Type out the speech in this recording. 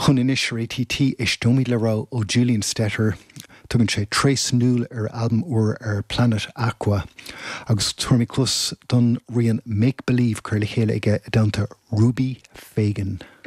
chun inis réití is dómí le rá ó Julian Stetter tugann sé tréis núl album uair Planet Aqua agus tuairmí clús don rian Make Believe chuir le chéile ige downta Ruby Fagan.